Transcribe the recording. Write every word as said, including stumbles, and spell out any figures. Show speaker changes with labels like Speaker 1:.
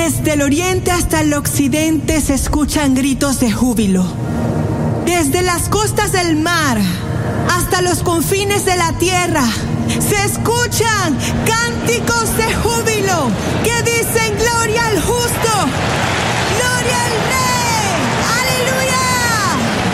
Speaker 1: Desde el oriente hasta el occidente se escuchan gritos de júbilo. Desde las costas del mar hasta los confines de la tierra se escuchan cánticos de júbilo que dicen: